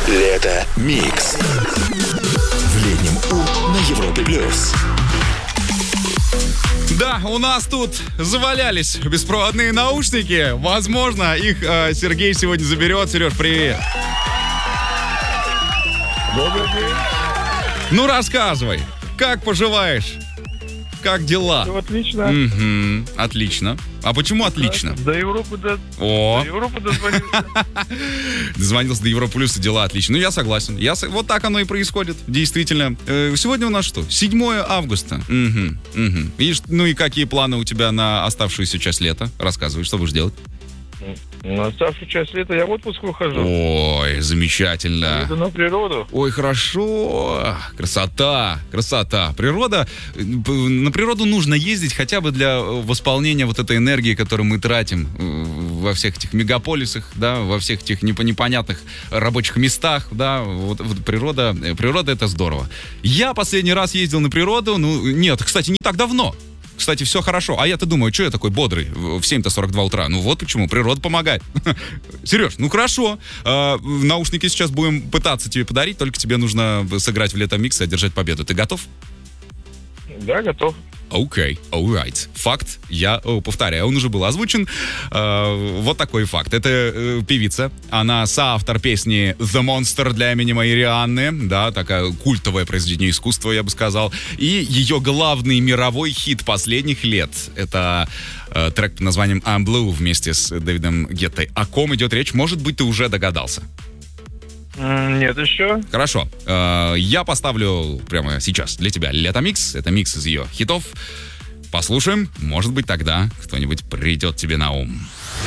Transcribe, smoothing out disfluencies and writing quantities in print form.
Лето Микс. В летнем У на Европе Плюс. Да, у нас тут завалялись беспроводные наушники. Возможно, их Сергей сегодня заберет. Сереж, привет. Добрый день. Ну, рассказывай, как поживаешь? Как дела? Все отлично. Отлично. А почему отлично? До Европы дозвонился. Дозвонился до Европы Плюс, и дела отлично. Ну, я согласен. Вот так оно и происходит, действительно. Сегодня у нас что? 7 августа. Ну и какие планы у тебя на оставшуюся часть лета? Рассказывай, что будешь делать? На оставшую часть лета я в отпуск ухожу. Ой, замечательно. Еду на природу. Ой, хорошо. Красота. Природа. На природу нужно ездить хотя бы для восполнения вот этой энергии, которую мы тратим во всех этих мегаполисах, да, во всех этих непонятных рабочих местах, да. Вот природа это здорово. Я последний раз ездил на природу, нет, кстати, не так давно. Кстати, все хорошо. А я-то думаю, что я такой бодрый в 7:42 утра? Ну вот почему, природа помогает. Сереж, ну хорошо. Наушники сейчас будем пытаться тебе подарить, только тебе нужно сыграть в Лето Микс и одержать победу. Ты готов? Да, готов. Окей, alright. Факт, я повторяю, он уже был озвучен. Вот такой факт. Это певица, она соавтор песни «The Monster» для Эминема и Рианны, да, такая культовое произведение искусства, я бы сказал. И ее главный мировой хит последних лет — это трек под названием «I'm Blue» вместе с Дэвидом Геттой. О ком идет речь? Может быть, ты уже догадался. Нет еще. Хорошо. Я поставлю прямо сейчас для тебя Лето Микс. Это микс из ее хитов. Послушаем. Может быть, тогда кто-нибудь придет тебе на ум.